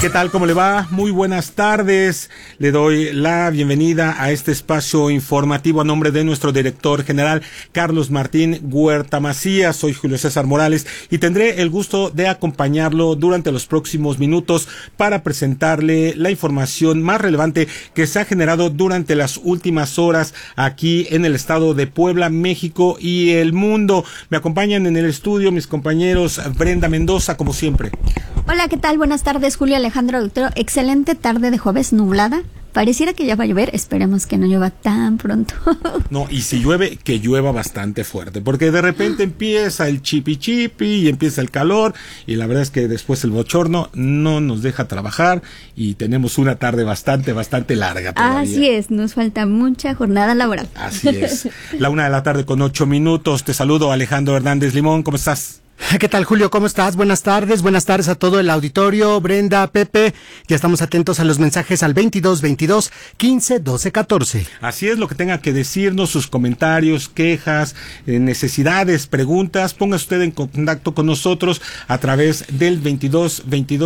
¿Qué tal? ¿Cómo le va? Muy buenas tardes. Le doy la bienvenida a este espacio informativo a nombre de nuestro director general, Carlos Martín Huerta Macías. Soy Julio César Morales y tendré el gusto de acompañarlo durante los próximos minutos para presentarle la información más relevante que se ha generado durante las últimas horas aquí en el estado de Puebla, México y el mundo. Me acompañan en el estudio mis compañeros Brenda Mendoza, como siempre. Hola, ¿qué tal? Buenas tardes, Julio, Alejandro, doctor. Excelente tarde de jueves, nublada. Pareciera que ya va a llover, esperemos que no llueva tan pronto. No, y si llueve, que llueva bastante fuerte, porque de repente empieza el chipi y empieza el calor, y la verdad es que después el bochorno no nos deja trabajar, y tenemos una tarde bastante larga todavía. Así es, nos falta mucha jornada laboral. Así es. 1:00 con 8 minutos. Te saludo, Alejandro Hernández Limón, ¿cómo estás? ¿Qué tal, Julio? ¿Cómo estás? Buenas tardes a todo el auditorio, Brenda, Pepe. Ya estamos atentos a los mensajes al 22 15 12 14. Así es, lo que tenga que decirnos, sus comentarios, quejas, necesidades, preguntas, póngase usted en contacto con nosotros a través del 22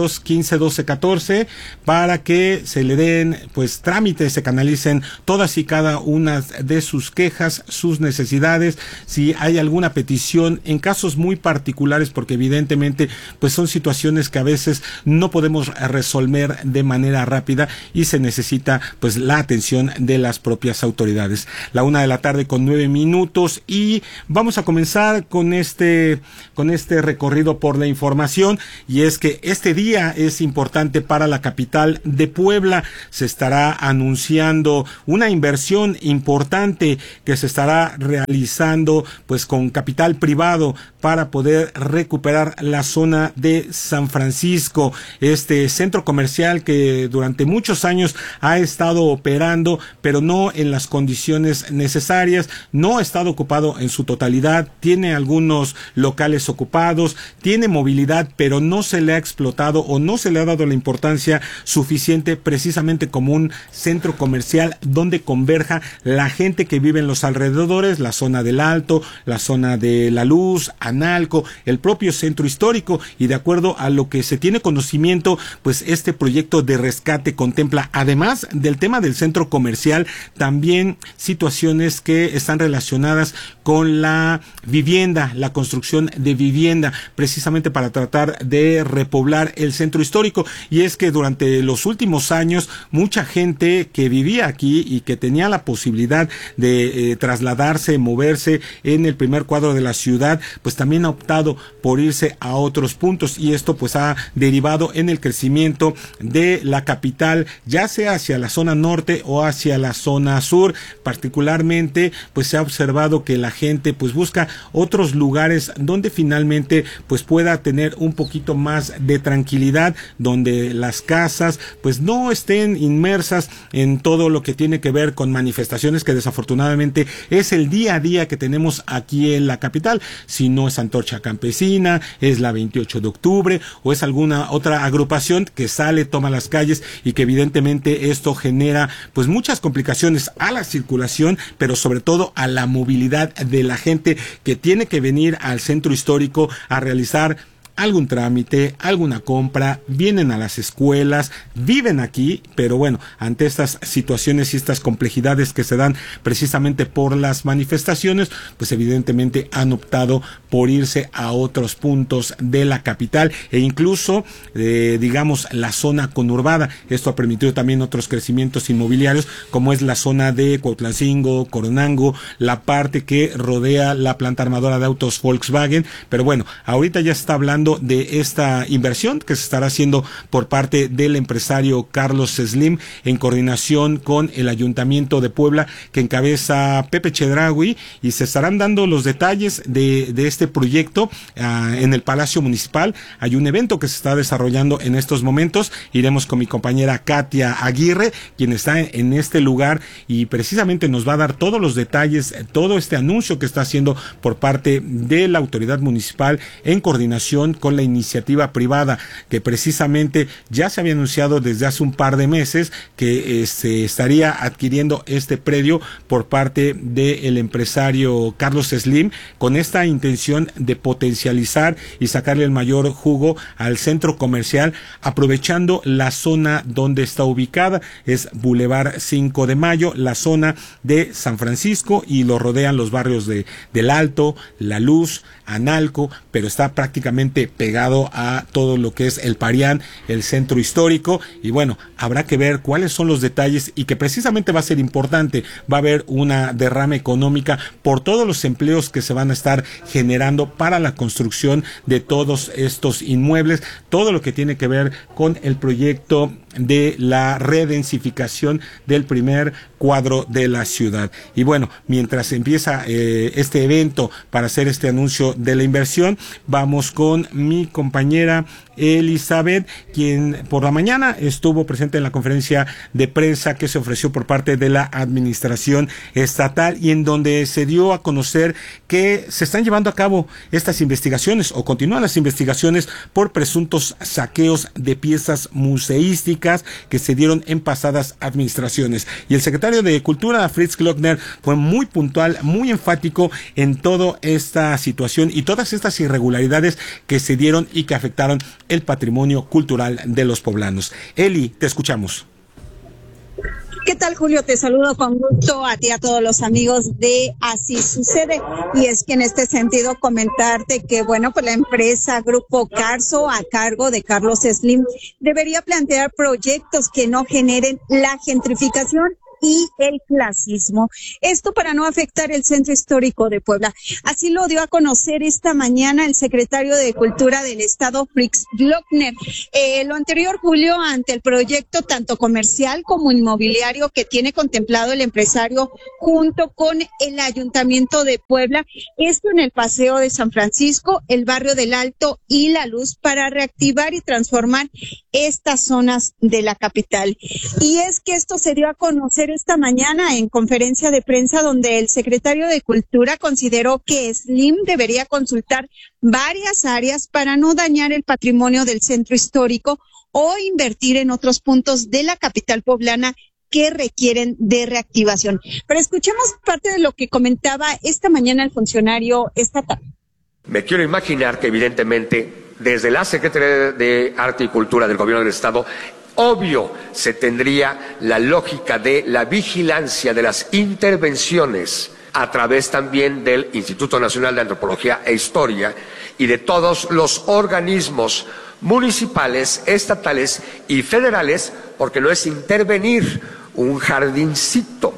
15 12 14 para que se le den pues trámites, se canalicen todas y cada una de sus quejas, sus necesidades, si hay alguna petición en casos muy particulares, porque evidentemente pues son situaciones que a veces no podemos resolver de manera rápida y se necesita pues la atención de las propias autoridades. 1:00 con 9 minutos y vamos a comenzar con este recorrido por la información, y es que este día es importante para la capital de Puebla. Se estará anunciando una inversión importante que se estará realizando pues con capital privado para poder recuperar la zona de San Francisco, este centro comercial que durante muchos años ha estado operando, pero no en las condiciones necesarias, no ha estado ocupado en su totalidad, tiene algunos locales ocupados, tiene movilidad, pero no se le ha explotado o no se le ha dado la importancia suficiente precisamente como un centro comercial donde converja la gente que vive en los alrededores, la zona del Alto, la zona de La Luz, Analco, el propio centro histórico. Y de acuerdo a lo que se tiene conocimiento, pues este proyecto de rescate contempla, además del tema del centro comercial, también situaciones que están relacionadas con la vivienda, la construcción de vivienda, precisamente para tratar de repoblar el centro histórico. Y es que durante los últimos años mucha gente que vivía aquí y que tenía la posibilidad de trasladarse, moverse en el primer cuadro de la ciudad, pues también ha optado por irse a otros puntos, y esto pues ha derivado en el crecimiento de la capital, ya sea hacia la zona norte o hacia la zona sur. Particularmente pues se ha observado que la gente pues busca otros lugares donde finalmente pues pueda tener un poquito más de tranquilidad, donde las casas pues no estén inmersas en todo lo que tiene que ver con manifestaciones que desafortunadamente es el día a día que tenemos aquí en la capital. Si no es Antorcha Campesina, es la 28 de octubre o es alguna otra agrupación que sale, toma las calles, y que evidentemente esto genera pues muchas complicaciones a la circulación, pero sobre todo a la movilidad de la gente que tiene que venir al centro histórico a realizar algún trámite, alguna compra, vienen a las escuelas, viven aquí, pero bueno, ante estas situaciones y estas complejidades que se dan precisamente por las manifestaciones, pues evidentemente han optado por irse a otros puntos de la capital e incluso, digamos, la zona conurbada. Esto ha permitido también otros crecimientos inmobiliarios, como es la zona de Cuautlancingo, Coronango, la parte que rodea la planta armadora de autos Volkswagen, pero bueno, ahorita ya se está hablando de esta inversión que se estará haciendo por parte del empresario Carlos Slim en coordinación con el Ayuntamiento de Puebla, que encabeza Pepe Chedraui, y se estarán dando los detalles de este proyecto en el Palacio Municipal. Hay un evento que se está desarrollando en estos momentos. Iremos con mi compañera Katia Aguirre, quien está en este lugar, y precisamente nos va a dar todos los detalles, todo este anuncio que está haciendo por parte de la autoridad municipal en coordinación con la iniciativa privada, que precisamente ya se había anunciado desde hace un par de meses que se estaría adquiriendo este predio por parte del empresario Carlos Slim, con esta intención de potencializar y sacarle el mayor jugo al centro comercial, aprovechando la zona donde está ubicada, es Boulevard 5 de Mayo, la zona de San Francisco, y lo rodean los barrios del Alto, La Luz, Analco, pero está prácticamente pegado a todo lo que es el Parián, el centro histórico, y bueno, habrá que ver cuáles son los detalles, y que precisamente va a ser importante. Va a haber una derrama económica por todos los empleos que se van a estar generando para la construcción de todos estos inmuebles, todo lo que tiene que ver con el proyecto de la redensificación del primer cuadro de la ciudad. Y bueno, mientras empieza este evento para hacer este anuncio de la inversión, vamos con mi compañera Elizabeth, quien por la mañana estuvo presente en la conferencia de prensa que se ofreció por parte de la administración estatal, y en donde se dio a conocer que se están llevando a cabo estas investigaciones, o continúan las investigaciones por presuntos saqueos de piezas museísticas que se dieron en pasadas administraciones. Y el secretario de Cultura, Fritz Glockner, fue muy puntual, muy enfático en toda esta situación y todas estas irregularidades que se dieron y que afectaron el patrimonio cultural de los poblanos. Eli, te escuchamos. ¿Qué tal, Julio? Te saludo con gusto a ti y a todos los amigos de Así Sucede. Y es que en este sentido comentarte que, bueno, pues la empresa Grupo Carso, a cargo de Carlos Slim, debería plantear proyectos que no generen la gentrificación y el clasismo. Esto para no afectar el centro histórico de Puebla. Así lo dio a conocer esta mañana el secretario de Cultura del Estado, Fritz Glockner. Lo anterior, Julio, ante el proyecto tanto comercial como inmobiliario que tiene contemplado el empresario junto con el Ayuntamiento de Puebla, esto en el Paseo de San Francisco, el barrio del Alto y La Luz, para reactivar y transformar estas zonas de la capital. Y es que esto se dio a conocer esta mañana en conferencia de prensa, donde el secretario de Cultura consideró que Slim debería consultar varias áreas para no dañar el patrimonio del centro histórico o invertir en otros puntos de la capital poblana que requieren de reactivación. Pero escuchemos parte de lo que comentaba esta mañana el funcionario estatal. Me quiero imaginar que evidentemente desde la Secretaría de Arte y Cultura del Gobierno del Estado, obvio, se tendría la lógica de la vigilancia de las intervenciones a través también del Instituto Nacional de Antropología e Historia y de todos los organismos municipales, estatales y federales, porque no es intervenir un jardincito.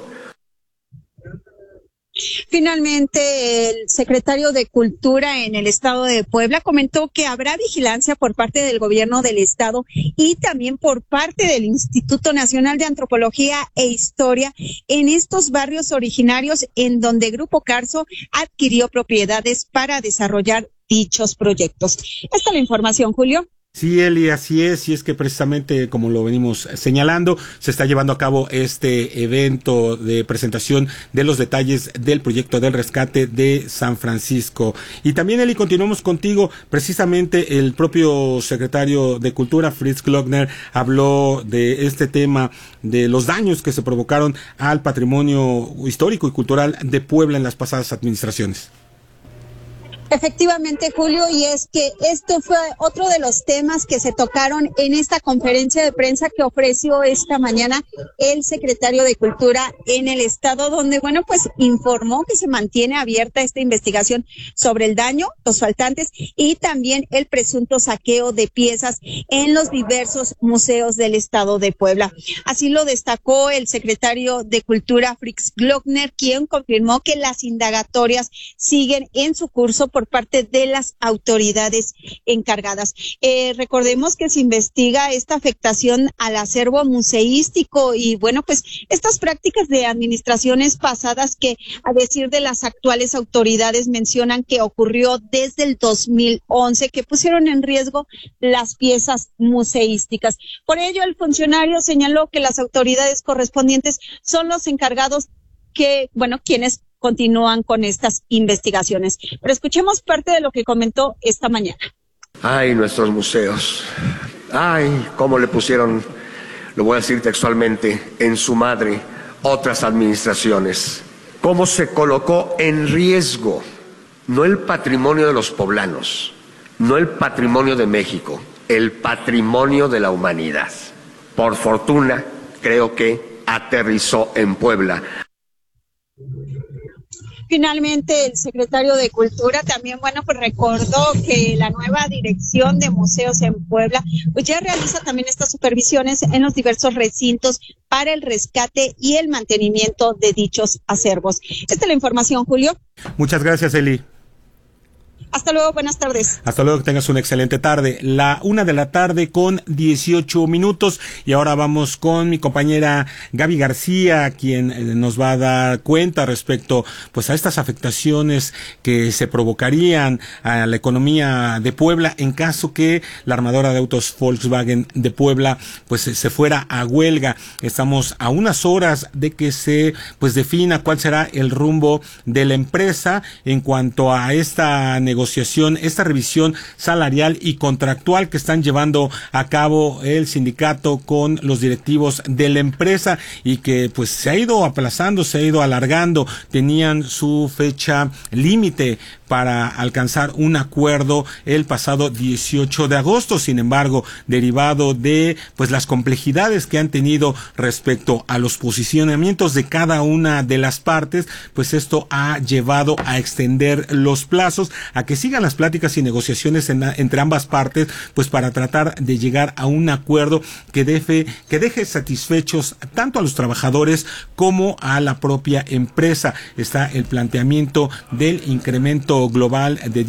Finalmente, el secretario de Cultura en el Estado de Puebla comentó que habrá vigilancia por parte del gobierno del Estado y también por parte del Instituto Nacional de Antropología e Historia en estos barrios originarios en donde Grupo Carso adquirió propiedades para desarrollar dichos proyectos. Esta es la información, Julio. Sí, Eli, así es, y es que precisamente como lo venimos señalando, se está llevando a cabo este evento de presentación de los detalles del proyecto del rescate de San Francisco. Y también, Eli, continuamos contigo. Precisamente el propio secretario de Cultura, Fritz Glockner, habló de este tema, de los daños que se provocaron al patrimonio histórico y cultural de Puebla en las pasadas administraciones. Efectivamente, Julio, y es que esto fue otro de los temas que se tocaron en esta conferencia de prensa que ofreció esta mañana el secretario de Cultura en el Estado, donde, bueno, pues informó que se mantiene abierta esta investigación sobre el daño, los faltantes y también el presunto saqueo de piezas en los diversos museos del Estado de Puebla. Así lo destacó el secretario de Cultura, Fritz Glockner, quien confirmó que las indagatorias siguen en su curso por parte de las autoridades encargadas. Recordemos que se investiga esta afectación al acervo museístico y, bueno, pues estas prácticas de administraciones pasadas que, a decir de las actuales autoridades, mencionan que ocurrió desde el 2011, que pusieron en riesgo las piezas museísticas. Por ello, el funcionario señaló que las autoridades correspondientes son los encargados que, bueno, quienes continúan con estas investigaciones. Pero escuchemos parte de lo que comentó esta mañana. Ay, nuestros museos. Ay, cómo le pusieron, lo voy a decir textualmente, en su madre otras administraciones. Cómo se colocó en riesgo, no el patrimonio de los poblanos, no el patrimonio de México, el patrimonio de la humanidad. Por fortuna, creo que aterrizó en Puebla. Finalmente, el secretario de Cultura también, bueno, pues recordó que la nueva dirección de museos en Puebla, pues ya realiza también estas supervisiones en los diversos recintos para el rescate y el mantenimiento de dichos acervos. Esta es la información, Julio. Muchas gracias, Eli. Hasta luego, buenas tardes. Hasta luego, que tengas una excelente tarde. 1:00 con 18 minutos. Y ahora vamos con mi compañera Gaby García, quien nos va a dar cuenta respecto pues a estas afectaciones que se provocarían a la economía de Puebla en caso que la armadora de autos Volkswagen de Puebla pues se fuera a huelga. Estamos a unas horas de que se pues defina cuál será el rumbo de la empresa en cuanto a esta negociación, esta revisión salarial y contractual que están llevando a cabo el sindicato con los directivos de la empresa y que pues se ha ido aplazando, se ha ido alargando. Tenían su fecha límite para alcanzar un acuerdo el pasado 18 de agosto. Sin embargo, derivado de pues las complejidades que han tenido respecto a los posicionamientos de cada una de las partes, pues esto ha llevado a extender los plazos, a que sigan las pláticas y negociaciones entre ambas partes, pues para tratar de llegar a un acuerdo que deje satisfechos tanto a los trabajadores como a la propia empresa. Está el planteamiento del incremento global de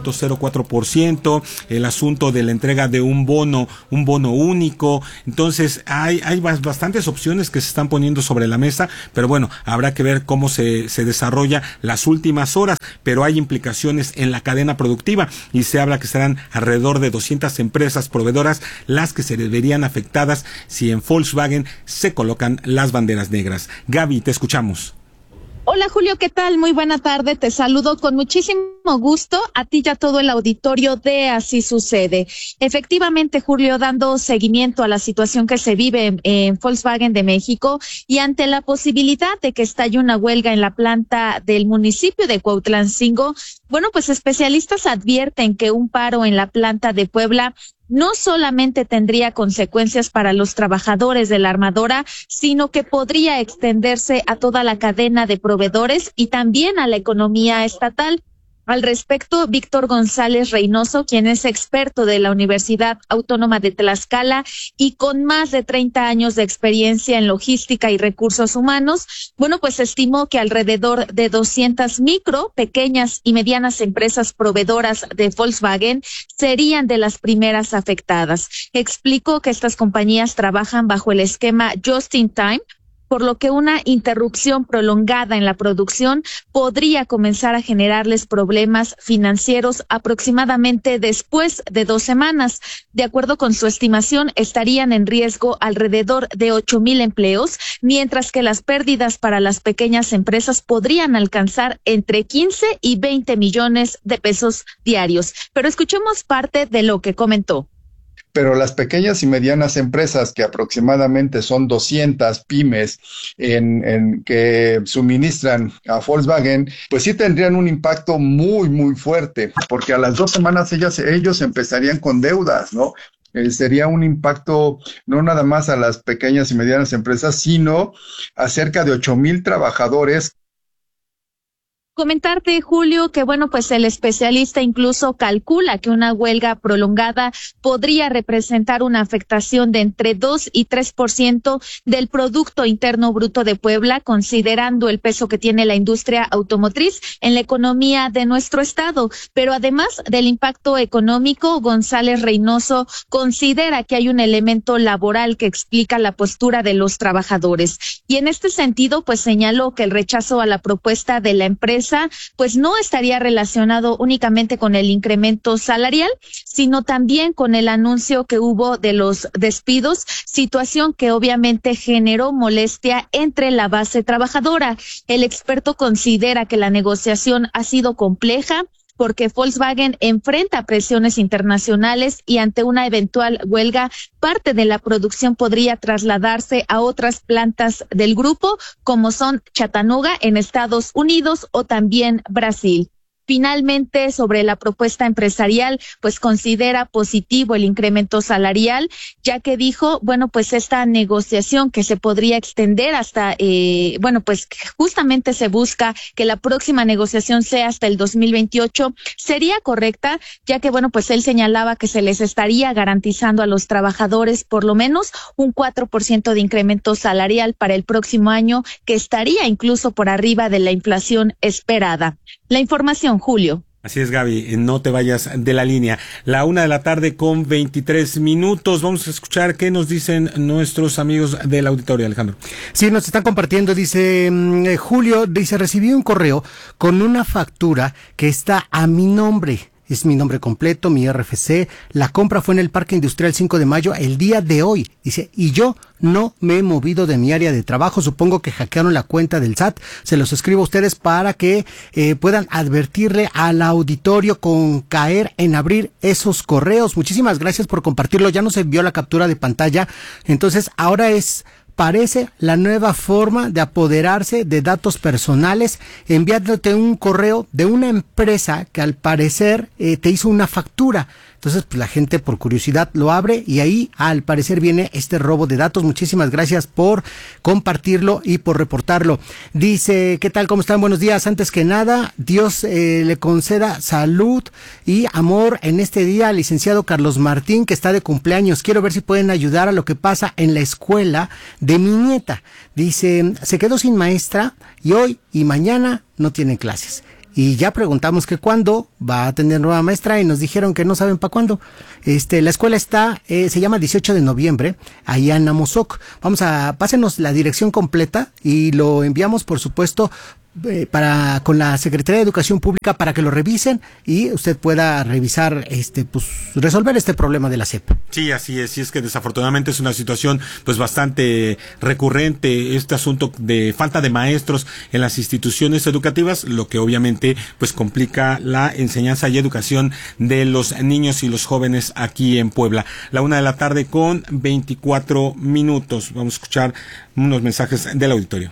10.04%, el asunto de la entrega de un bono único. Entonces hay bastantes opciones que se están poniendo sobre la mesa, pero bueno, habrá que ver cómo se desarrolla las últimas horas, pero hay implicaciones en la cadena productiva y se habla que serán alrededor de 200 empresas proveedoras las que se verían afectadas si en Volkswagen se colocan las banderas negras. Gaby, te escuchamos. Hola Julio, ¿qué tal? Muy buena tarde, te saludo con muchísimo gusto a ti y a todo el auditorio de Así Sucede. Efectivamente, Julio, dando seguimiento a la situación que se vive en Volkswagen de México y ante la posibilidad de que estalle una huelga en la planta del municipio de Cuautlancingo, bueno, pues especialistas advierten que un paro en la planta de Puebla no solamente tendría consecuencias para los trabajadores de la armadora, sino que podría extenderse a toda la cadena de proveedores y también a la economía estatal. Al respecto, Víctor González Reynoso, quien es experto de la Universidad Autónoma de Tlaxcala y con más de 30 años de experiencia en logística y recursos humanos, bueno, pues estimó que alrededor de 200 micro, pequeñas y medianas empresas proveedoras de Volkswagen serían de las primeras afectadas. Explicó que estas compañías trabajan bajo el esquema Just in Time, por lo que una interrupción prolongada en la producción podría comenzar a generarles problemas financieros aproximadamente después de 2 semanas. De acuerdo con su estimación, estarían en riesgo alrededor de 8,000 empleos, mientras que las pérdidas para las pequeñas empresas podrían alcanzar entre 15 y 20 millones de pesos diarios. Pero escuchemos parte de lo que comentó. Pero las pequeñas y medianas empresas, que aproximadamente son 200 pymes que suministran a Volkswagen, pues sí tendrían un impacto muy, muy fuerte, porque a las 2 semanas ellos empezarían con deudas, ¿no? Sería un impacto no nada más a las pequeñas y medianas empresas, sino a cerca de 8,000 trabajadores. Comentarte, Julio, que bueno, pues el especialista incluso calcula que una huelga prolongada podría representar una afectación de entre 2 y 3% del Producto Interno Bruto de Puebla, considerando el peso que tiene la industria automotriz en la economía de nuestro estado. Pero además del impacto económico, González Reynoso considera que hay un elemento laboral que explica la postura de los trabajadores. Y en este sentido, pues señaló que el rechazo a la propuesta de la empresa pues no estaría relacionado únicamente con el incremento salarial, sino también con el anuncio que hubo de los despidos, situación que obviamente generó molestia entre la base trabajadora. El experto considera que la negociación ha sido compleja, porque Volkswagen enfrenta presiones internacionales y ante una eventual huelga, parte de la producción podría trasladarse a otras plantas del grupo, como son Chattanooga en Estados Unidos o también Brasil. Finalmente, sobre la propuesta empresarial, pues considera positivo el incremento salarial, ya que dijo, bueno, pues esta negociación que se podría extender hasta, pues justamente se busca que la próxima negociación sea hasta el 2028, sería correcta, ya que, bueno, pues él señalaba que se les estaría garantizando a los trabajadores por lo menos un 4% de incremento salarial para el próximo año, que estaría incluso por arriba de la inflación esperada. La información, Julio. Así es, Gaby, no te vayas de la línea. 1:23 p.m. Vamos a escuchar qué nos dicen nuestros amigos del auditorio, Alejandro. Sí, nos están compartiendo, dice Julio, recibí un correo con una factura que está a mi nombre. Es mi nombre completo, mi RFC. La compra fue en el Parque Industrial 5 de Mayo el día de hoy. Dice, y yo no me he movido de mi área de trabajo. Supongo que hackearon la cuenta del SAT. Se los escribo a ustedes para que puedan advertirle al auditorio con caer en abrir esos correos. Muchísimas gracias por compartirlo. Ya nos envió la captura de pantalla. Entonces, ahora parece la nueva forma de apoderarse de datos personales, enviándote un correo de una empresa que al parecer te hizo una factura. Entonces, pues la gente por curiosidad lo abre y ahí al parecer viene este robo de datos. Muchísimas gracias por compartirlo y por reportarlo. Dice, ¿qué tal? ¿Cómo están? Buenos días. Antes que nada, Dios le conceda salud y amor en este día al licenciado Carlos Martín, que está de cumpleaños. Quiero ver si pueden ayudar a lo que pasa en la escuela de mi nieta. Dice, se quedó sin maestra y hoy y mañana no tiene clases. Y ya preguntamos que cuándo va a tener nueva maestra y nos dijeron que no saben para cuándo. La escuela está, se llama 18 de noviembre, allá en Amozoc. Pásenos la dirección completa y lo enviamos, por supuesto, con la Secretaría de Educación Pública para que lo revisen y usted pueda revisar, resolver este problema de la SEP. Sí, así es. Y es que desafortunadamente es una situación, pues, bastante recurrente, este asunto de falta de maestros en las instituciones educativas, lo que obviamente, pues, complica la enseñanza y educación de los niños y los jóvenes aquí en Puebla. 1:24 p.m. Vamos a escuchar unos mensajes del auditorio.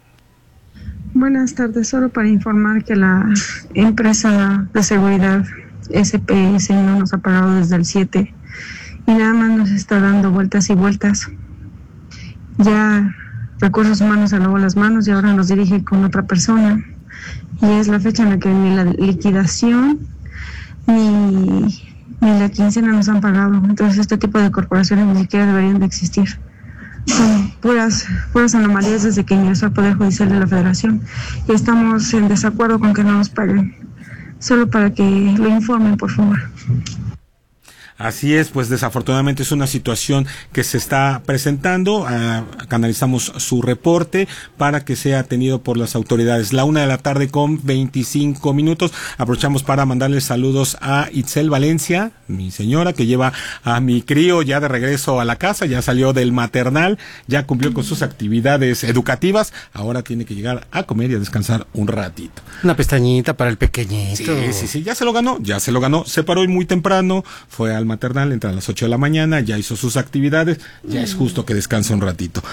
Buenas tardes, solo para informar que la empresa de seguridad SPS no nos ha pagado desde el 7 y nada más nos está dando vueltas y vueltas. Ya Recursos Humanos se lavó las manos y ahora nos dirige con otra persona y es la fecha en la que ni la liquidación ni la quincena nos han pagado. Entonces este tipo de corporaciones ni siquiera deberían de existir. Son puras anomalías desde que ingresó al Poder Judicial de la Federación y estamos en desacuerdo con que no nos paguen. Solo para que lo informen, por favor. Así es, pues desafortunadamente es una situación que se está presentando. Canalizamos su reporte para que sea atendido por las autoridades. 1:25 p.m. Aprovechamos para mandarle saludos a Itzel Valencia, mi señora, que lleva a mi crío ya de regreso a la casa, ya salió del maternal, ya cumplió con sus actividades educativas, ahora tiene que llegar a comer y a descansar un ratito. Una pestañita para el pequeñito. Sí, ya se lo ganó. Se paró hoy muy temprano, fue al maternal, entra a las 8 de la mañana, ya hizo sus actividades, ya es justo que descanse un ratito.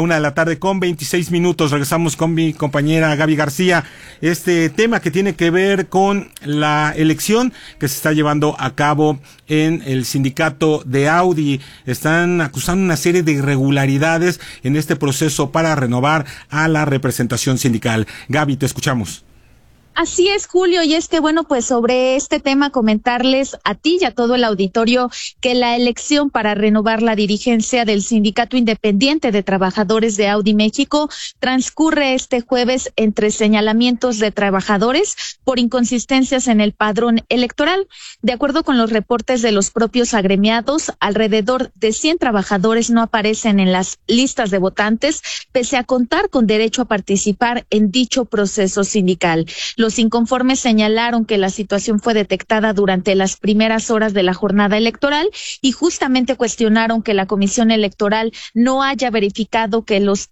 1:26 p.m. Regresamos con mi compañera Gaby García. Este tema que tiene que ver con la elección que se está llevando a cabo en el sindicato de Audi. Están acusando una serie de irregularidades en este proceso para renovar a la representación sindical. Gaby, te escuchamos. Así es, Julio, y es que, bueno, pues sobre este tema comentarles a ti y a todo el auditorio que la elección para renovar la dirigencia del Sindicato Independiente de Trabajadores de Audi México transcurre este jueves entre señalamientos de trabajadores por inconsistencias en el padrón electoral. De acuerdo con los reportes de los propios agremiados, alrededor de 100 trabajadores no aparecen en las listas de votantes, pese a contar con derecho a participar en dicho proceso sindical. Los inconformes señalaron que la situación fue detectada durante las primeras horas de la jornada electoral y justamente cuestionaron que la Comisión Electoral no haya verificado que los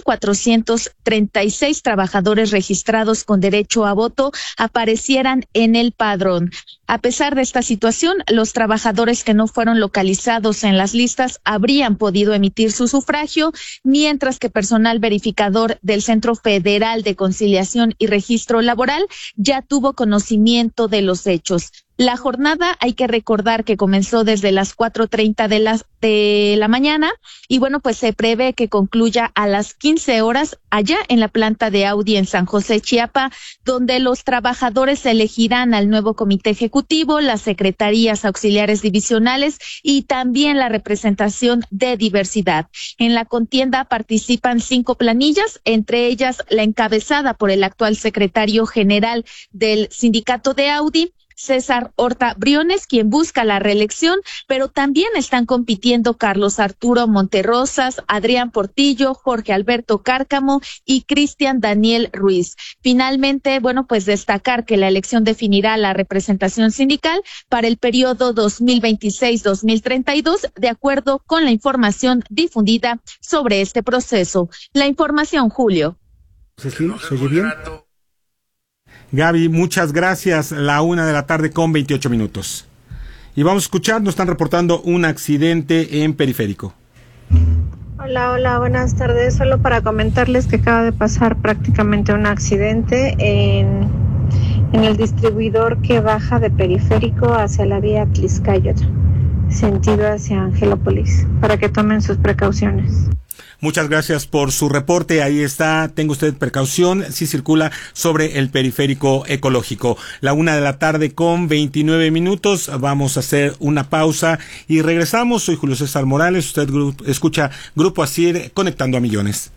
3,436 trabajadores registrados con derecho a voto aparecieran en el padrón. A pesar de esta situación, los trabajadores que no fueron localizados en las listas habrían podido emitir su sufragio, mientras que personal verificador del Centro Federal de Conciliación y Registro Laboral ya tuvo conocimiento de los hechos. La jornada, hay que recordar que comenzó desde las 4:30 de la mañana y bueno, pues se prevé que concluya a las 15 horas allá en la planta de Audi en San José, Chiapa, donde los trabajadores elegirán al nuevo comité ejecutivo, las secretarías auxiliares divisionales y también la representación de diversidad. En la contienda participan 5 planillas, entre ellas la encabezada por el actual secretario general del sindicato de Audi, César Horta Briones, quien busca la reelección, pero también están compitiendo Carlos Arturo Monterrosas, Adrián Portillo, Jorge Alberto Cárcamo y Cristian Daniel Ruiz. Finalmente, bueno, pues destacar que la elección definirá la representación sindical para el periodo 2026-2032, de acuerdo con la información difundida sobre este proceso. La información, Julio. ¿Se oye bien? Gaby, muchas gracias. 1:00 con 28 minutos. Y vamos a escuchar, nos están reportando un accidente en Periférico. Hola, buenas tardes. Solo para comentarles que acaba de pasar prácticamente un accidente en el distribuidor que baja de Periférico hacia la vía Tliscayotl, sentido hacia Angelópolis, para que tomen sus precauciones. Muchas gracias por su reporte. Ahí está. Tenga usted precaución si circula sobre el periférico ecológico. 1:00 con 29 minutos. Vamos a hacer una pausa y regresamos. Soy Julio César Morales. Usted escucha Grupo Asir conectando a millones.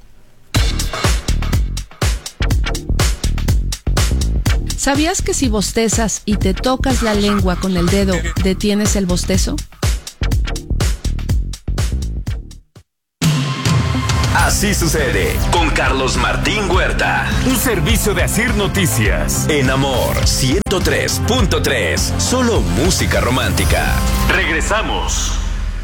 ¿Sabías que si bostezas y te tocas la lengua con el dedo, detienes el bostezo? Así sucede con Carlos Martín Huerta. Un servicio de Asir Noticias. En Amor 103.3. Solo música romántica. Regresamos.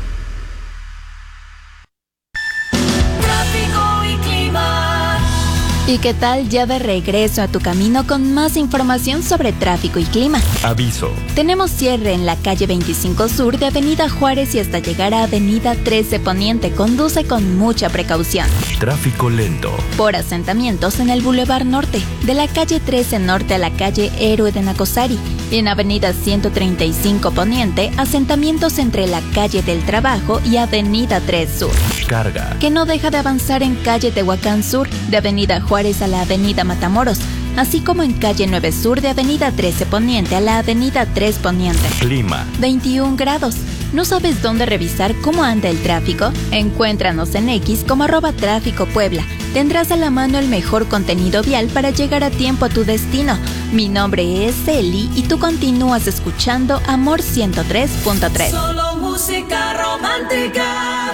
Tráfico y clima. ¿Y qué tal? Ya de regreso a tu camino con más información sobre tráfico y clima. Aviso. Tenemos cierre en la calle 25 Sur de Avenida Juárez y hasta llegar a Avenida 13 Poniente. Conduce con mucha precaución. Tráfico lento. Por asentamientos en el Boulevard Norte, de la calle 13 Norte a la calle Héroe de Nacosari. En Avenida 135 Poniente, asentamientos entre la calle del Trabajo y Avenida 3 Sur. Carga. Que no deja de avanzar en calle Tehuacán Sur, de Avenida Juárez a la Avenida Matamoros, así como en calle 9 Sur de Avenida 13 Poniente a la Avenida 3 Poniente. Clima. 21 grados. ¿No sabes dónde revisar cómo anda el tráfico? Encuéntranos en X como @tráficopuebla. Tendrás a la mano el mejor contenido vial para llegar a tiempo a tu destino. Mi nombre es Eli y tú continúas escuchando Amor 103.3. Solo música romántica.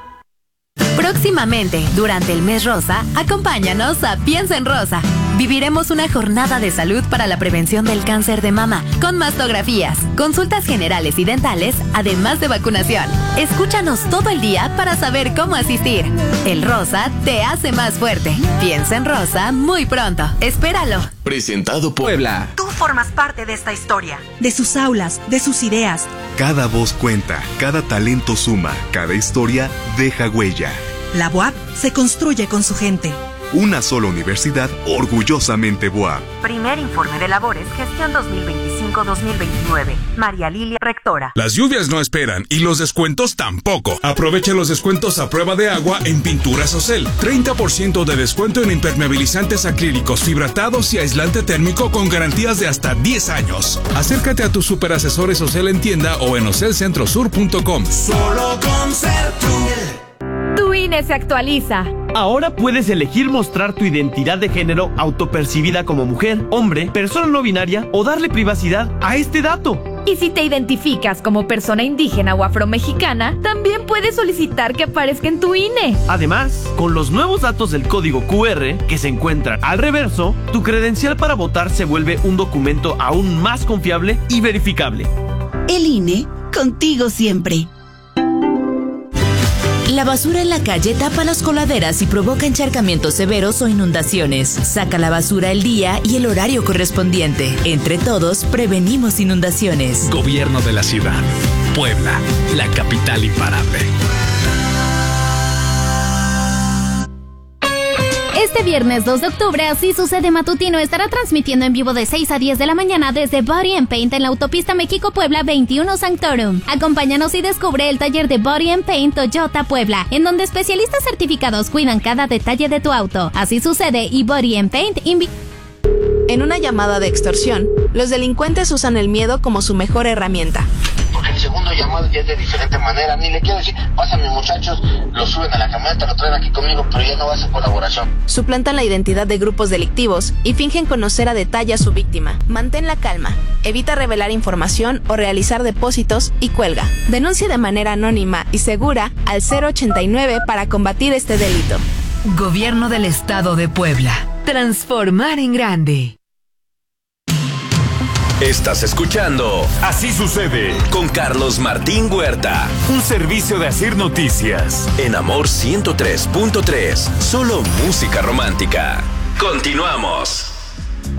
Próximamente, durante el mes rosa, acompáñanos a Piensa en Rosa. Viviremos una jornada de salud para la prevención del cáncer de mama, con mastografías, consultas generales y dentales, además de vacunación. Escúchanos todo el día para saber cómo asistir. El rosa te hace más fuerte. Piensa en Rosa muy pronto. Espéralo. Presentado por Puebla. Tú formas parte de esta historia, de sus aulas, de sus ideas. Cada voz cuenta, cada talento suma, cada historia deja huella. La BUAP se construye con su gente. Una sola universidad orgullosamente BUAP. Primer informe de labores, gestión 2025-2029. María Lilia, rectora. Las lluvias no esperan y los descuentos tampoco. Aprovecha los descuentos a prueba de agua en Pinturas Ocel. 30% de descuento en impermeabilizantes acrílicos, fibratados y aislante térmico con garantías de hasta 10 años. Acércate a tus superasesores Ocel en tienda o en ocelcentrosur.com. Solo con ser tú. Tu INE se actualiza. Ahora puedes elegir mostrar tu identidad de género autopercibida como mujer, hombre, persona no binaria o darle privacidad a este dato. Y si te identificas como persona indígena o afromexicana, también puedes solicitar que aparezca en tu INE. Además, con los nuevos datos del código QR que se encuentran al reverso, tu credencial para votar se vuelve un documento aún más confiable y verificable. El INE, contigo siempre. La basura en la calle tapa las coladeras y provoca encharcamientos severos o inundaciones. Saca la basura el día y el horario correspondiente. Entre todos, prevenimos inundaciones. Gobierno de la ciudad. Puebla, la capital imparable. Este viernes 2 de octubre, Así Sucede Matutino estará transmitiendo en vivo de 6 a 10 de la mañana desde Body and Paint en la autopista México-Puebla 21 Sanctorum. Acompáñanos y descubre el taller de Body and Paint Toyota Puebla, en donde especialistas certificados cuidan cada detalle de tu auto. Así Sucede y Body and Paint En una llamada de extorsión, los delincuentes usan el miedo como su mejor herramienta. Porque el segundo llamado ya es de diferente manera. Ni le quiero decir, pasan mis muchachos, lo suben a la camioneta, lo traen aquí conmigo, pero ya no va a ser colaboración. Suplantan la identidad de grupos delictivos y fingen conocer a detalle a su víctima. Mantén la calma, evita revelar información o realizar depósitos y cuelga. Denuncia de manera anónima y segura al 089 para combatir este delito. Gobierno del Estado de Puebla. Transformar en grande. Estás escuchando Así Sucede con Carlos Martín Huerta. Un servicio de Asir Noticias. En Amor 103.3. Solo música romántica. Continuamos.